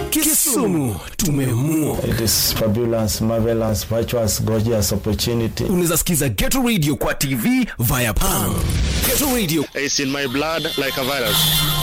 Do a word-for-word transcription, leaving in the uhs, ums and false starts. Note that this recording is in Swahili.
Kisumu tumemua. It is fabulous, marvelous, virtuous, gorgeous opportunity. Unaweza sikiza Ghetto Radio kwa T V via P A N. Ghetto Radio is in my blood like a virus.